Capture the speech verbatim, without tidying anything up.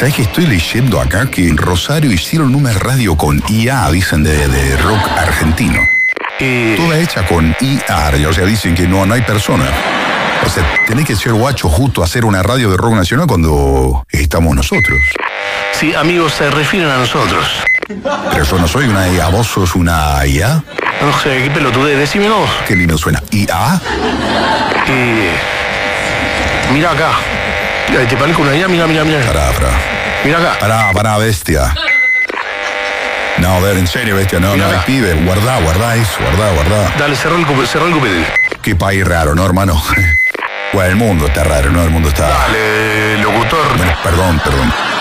¿Sabés que estoy leyendo acá que en Rosario hicieron una radio con I A, dicen, de, de rock argentino? Eh, Toda hecha con I A, o sea, dicen que no, no hay persona. O sea, tenés que ser guacho justo a hacer una radio de rock nacional cuando estamos nosotros. sí, amigos, se refieren a nosotros. Pero yo no soy una I A, vos sos una I A. No sé, qué pelotudez, decímelo. Qué lindo suena. ¿I A? Eh, mira acá. Mira, ¿te parezco una idea? Mira, mira, mira. Pará, pará. Mira acá. Pará, pará, bestia. No, a ver, en serio, bestia, no, Mira no hay acá. pibe. Guardá, guardá eso, guardá, guardá. Dale, cerró el, cupe- cerró el cupete. Qué país raro, ¿no, hermano? Bueno, el mundo está raro, ¿no? El mundo está... Dale, locutor. Bueno, perdón, perdón.